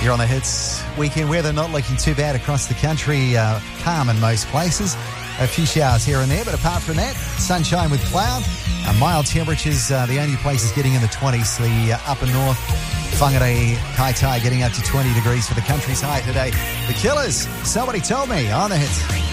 here on the Hits. Weekend weather not looking too bad across the country. Calm in most places. A few showers here and there, but apart from that, sunshine with cloud. Mild temperatures, the only places getting in the 20s. The upper north, Whangarei, Kaitaia getting up to 20 degrees for the country's high today. The Killers, Somebody Told Me on the Hits.